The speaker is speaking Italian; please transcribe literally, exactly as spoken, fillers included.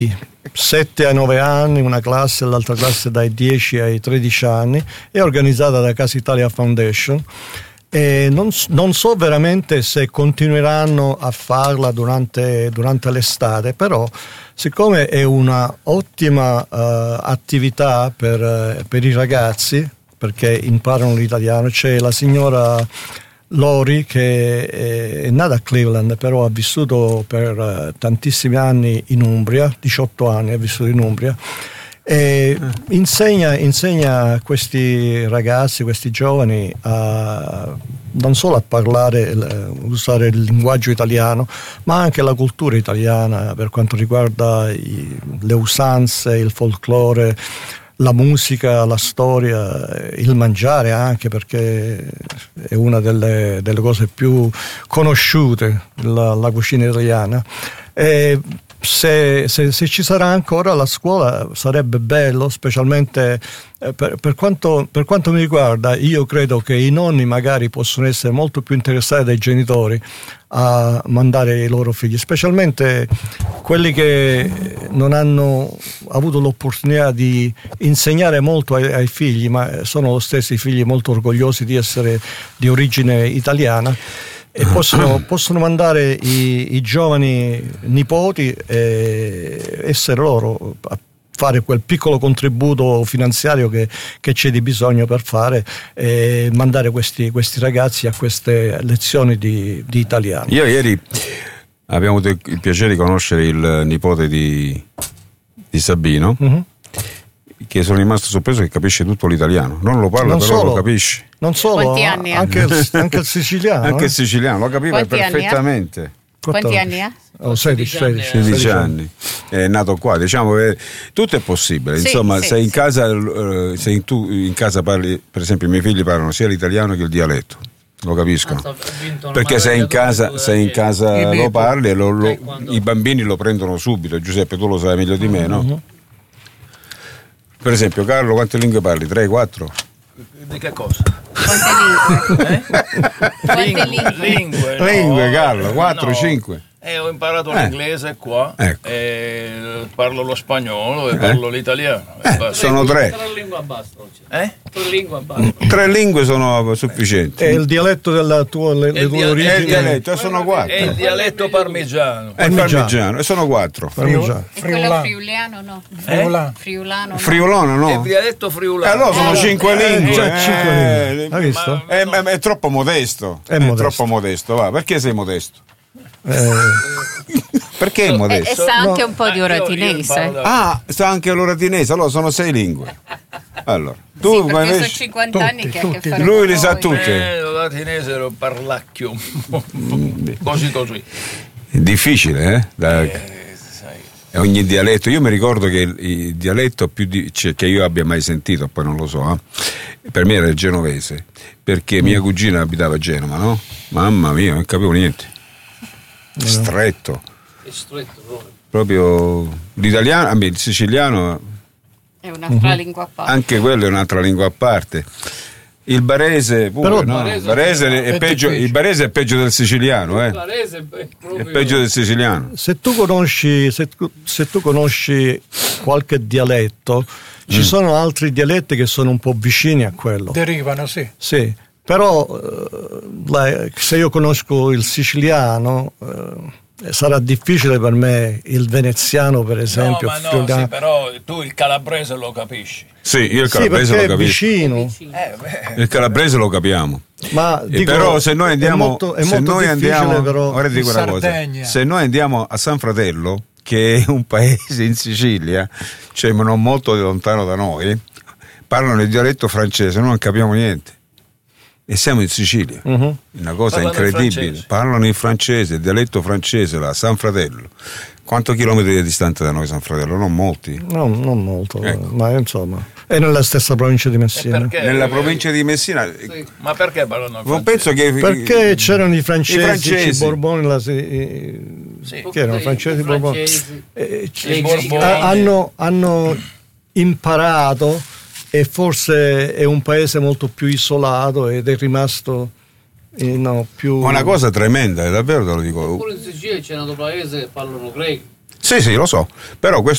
sette ai nove anni, una classe, l'altra classe dai dieci ai tredici anni, è organizzata da Casa Italia Foundation. E non, non so veramente se continueranno a farla durante, durante l'estate, però siccome è una ottima uh, attività per, uh, per i ragazzi, perché imparano l'italiano, c'è la signora Lori che è, è nata a Cleveland, però ha vissuto per uh, tantissimi anni in Umbria, diciotto anni ha vissuto in Umbria, e insegna, insegna a questi ragazzi, questi giovani a, non solo a parlare, usare il linguaggio italiano, ma anche la cultura italiana per quanto riguarda i, le usanze, il folklore, la musica, la storia, il mangiare anche, perché è una delle, delle cose più conosciute, la, la cucina italiana. E Se, se, se ci sarà ancora la scuola sarebbe bello, specialmente eh, per, per, quanto, per quanto mi riguarda. Io credo che i nonni magari possono essere molto più interessati dai genitori a mandare i loro figli, specialmente quelli che non hanno avuto l'opportunità di insegnare molto ai, ai figli, ma sono lo stesso i figli molto orgogliosi di essere di origine italiana. E possono, possono mandare i, i giovani nipoti e essere loro a fare quel piccolo contributo finanziario che, che c'è di bisogno per fare, e mandare questi, questi ragazzi a queste lezioni di, di italiano. Io ieri abbiamo avuto il piacere di conoscere il nipote di, di Sabino, uh-huh. che sono rimasto sorpreso che capisce tutto l'italiano, non lo parla, non però solo, lo capisce. Non solo, Quanti anni anche, il, anche il siciliano. Anche eh? il siciliano, lo capiva Quanti perfettamente. Anni Quanti anni ha? Oh, sedici, sedici, sedici anni. È nato qua, diciamo che tutto è possibile. Sì, Insomma, sì, se in sì. casa, se in tu in casa parli, per esempio, i miei figli parlano sia l'italiano che il dialetto. Lo capiscono, perché se in casa, se in casa lo parli e lo, lo, i bambini lo prendono subito. Giuseppe, tu lo sai meglio di me, no? Uh-huh. Per esempio, Carlo, quante lingue parli? tre, quattro? Di che cosa? Quante lingue? Eh? Quante lingue? Lingue, no, lingue, Carlo, quattro, no. cinque. Eh, ho imparato Eh. l'inglese qua, Ecco. e parlo lo spagnolo e Eh. parlo l'italiano. Eh, Basta. sono tre. Tre lingue bastano. Eh? Tre lingue bastano. Tre lingue sono sufficienti. E il dialetto della tua, le, le Il tue dia- origini? E il dialetto, sono quattro. E il dialetto parmigiano. È il parmigiano, e sono quattro. Parmigiano. E quello friuliano no? Eh? Friulano no? Friulano, E il no? dialetto E friulano. allora sono Eh, cinque eh, lingue. già cinque lingue. Hai visto? È, è- è troppo modesto. È modesto. troppo modesto, va. Perché sei modesto? Eh, Perché è E, e modesto? sa anche No. un po' di Io- io oratinese. imparo da- Ah, sa anche l'oratinese, allora sono sei lingue. Allora, tu Sì, perché invece- sono cinquanta anni che ha a che tutti. fare Lui con li sa noi. tutti. Eh, lo latinese lo parlacchio. così così. È difficile, eh? Da- Eh, sai. e ogni dialetto, io mi ricordo che il, il dialetto più di, cioè, che io abbia mai sentito, poi non lo so, eh, per me era il genovese, perché mia cugina abitava a Genova, no? Mamma mia, non capivo niente. Stretto, È stretto proprio. proprio l'italiano, ah, beh, il siciliano, È un'altra lingua a parte. anche quello è un'altra lingua a parte. Il barese pure, Però- no? Barese- Il barese è, è peggio, difficile. il barese è peggio del siciliano, eh? Barese è È proprio. peggio del siciliano. se tu conosci se, tu- se tu conosci qualche dialetto, ci Mm. sono altri dialetti che sono un po' vicini a quello. Derivano, sì. Sì, però eh, la- se io conosco il siciliano, eh, sarà difficile per me il veneziano, per esempio. No, ma no, friulano. sì, però tu il calabrese lo capisci. Sì, io il Sì, calabrese perché lo è capisco. vicino, Eh, beh. Il calabrese lo capiamo. ma E dico, però se noi andiamo, è molto, è se molto noi difficile, andiamo, però. ora ti dico In una cosa, Sardegna. se noi andiamo a San Fratello, che è un paese in Sicilia, cioè non molto lontano da noi, parlano il dialetto francese, noi non capiamo niente. E siamo in Sicilia, Mhm. una cosa Parlano il incredibile. francese. Parlano il francese, il dialetto francese, là, San Fratello. Quanto chilometri è distante da noi San Fratello? Non molti. No, non molto, Ecco. ma insomma, è nella stessa provincia di Messina. perché? Nella provincia di Messina, Ma perché parlano il non francese? penso che Perché c'erano i francesi, I francesi. i Borboni, la, i- Sì. che erano francesi, I Borboni. francesi. Eh, c- I Borboni. ha- hanno, hanno imparato, e forse è un paese molto più isolato ed è rimasto eh, no, più. una cosa tremenda, è davvero te lo dico. Pure in Sicilia c'è un altro paese che parlano greco. Sì, sì, lo so, però questo